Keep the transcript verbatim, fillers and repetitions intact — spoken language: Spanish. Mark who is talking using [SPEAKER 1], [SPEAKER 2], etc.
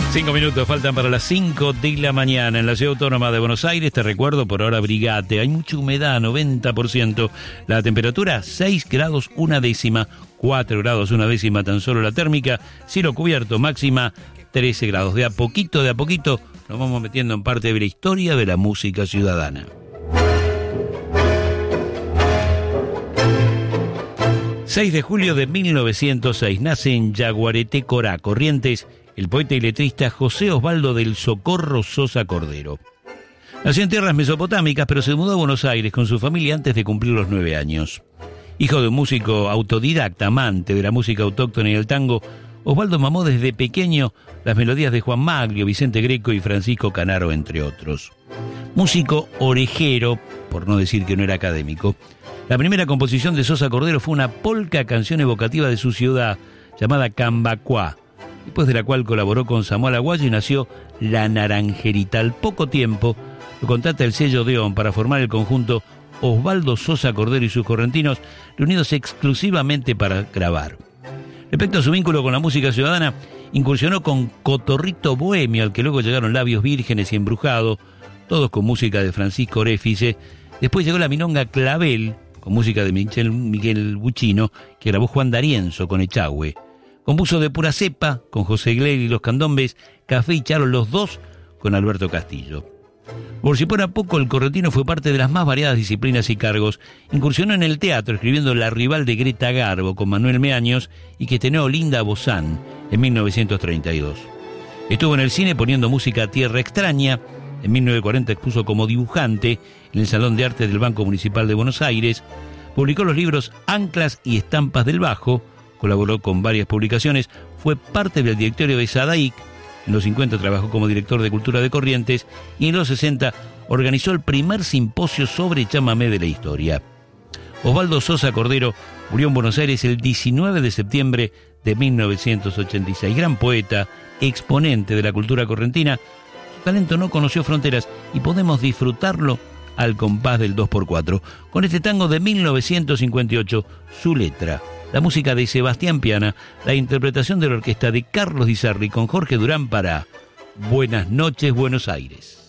[SPEAKER 1] Cinco minutos faltan para las cinco de la mañana en la Ciudad Autónoma de Buenos Aires. Te recuerdo, por ahora abrigate. Hay mucha humedad, noventa por ciento. La temperatura, seis grados una décima. cuatro grados una décima tan solo la térmica. Cielo cubierto, máxima trece grados. De a poquito, de a poquito, nos vamos metiendo en parte de la historia de la música ciudadana. seis de julio de mil novecientos seis. Nace en Yaguareté, Corá, Corrientes, el poeta y letrista José Osvaldo del Socorro Sosa Cordero. Nació en tierras mesopotámicas, pero se mudó a Buenos Aires con su familia antes de cumplir los nueve años. Hijo de un músico autodidacta, amante de la música autóctona y el tango, Osvaldo mamó desde pequeño las melodías de Juan Maglio, Vicente Greco y Francisco Canaro, entre otros. Músico orejero, por no decir que no era académico. La primera composición de Sosa Cordero fue una polca, canción evocativa de su ciudad, llamada Cambacuá, después de la cual colaboró con Samuel Aguayo y nació La Naranjerita. Al poco tiempo lo contrata el sello Odeón para formar el conjunto Osvaldo Sosa Cordero y sus correntinos, reunidos exclusivamente para grabar. Respecto a su vínculo con la música ciudadana, incursionó con Cotorrito Bohemio, al que luego llegaron Labios Vírgenes y Embrujado, todos con música de Francisco Orefice. Después llegó la milonga Clavel, con música de Michel, Miguel Buchino, que grabó Juan D'Arienzo con Echagüe. Compuso de pura cepa con José Gleil y los candombes Café y Charo, los dos con Alberto Castillo. Por si fuera poco, el correntino fue parte de las más variadas disciplinas y cargos. Incursionó en el teatro escribiendo La rival de Greta Garbo con Manuel Meaños y que estrenó Linda Bozán en mil novecientos treinta y dos. Estuvo en el cine poniendo música a Tierra Extraña. En mil novecientos cuarenta expuso como dibujante en el Salón de Arte del Banco Municipal de Buenos Aires. Publicó los libros Anclas y Estampas del Bajo. Colaboró con varias publicaciones, fue parte del directorio de SADAIC, en los cincuenta trabajó como director de Cultura de Corrientes y en los sesenta organizó el primer simposio sobre chamamé de la historia. Osvaldo Sosa Cordero murió en Buenos Aires el diecinueve de septiembre de mil novecientos ochenta y seis. Gran poeta, exponente de la cultura correntina, su talento no conoció fronteras y podemos disfrutarlo al compás del dos por cuatro. Con este tango de mil novecientos cincuenta y ocho, su letra, la música de Sebastián Piana, la interpretación de la orquesta de Carlos Di Sarli con Jorge Durán para Buenas noches, Buenos Aires.